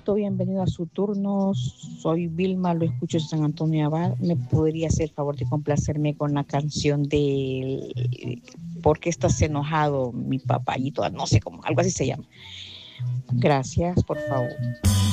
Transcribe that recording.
Papito, bienvenido a su turno. Soy Vilma, lo escucho en San Antonio Abad. ¿Me podría hacer el favor de complacerme con la canción de ¿Por qué estás enojado, mi papayito? No sé cómo, algo así se llama. Gracias, por favor.